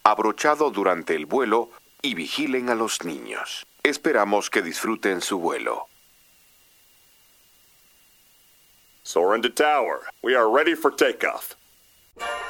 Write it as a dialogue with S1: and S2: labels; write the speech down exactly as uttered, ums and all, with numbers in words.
S1: abrochado durante el vuelo y vigilen a los niños. Esperamos que disfruten su vuelo.
S2: Soarin' to tower. We are ready for takeoff.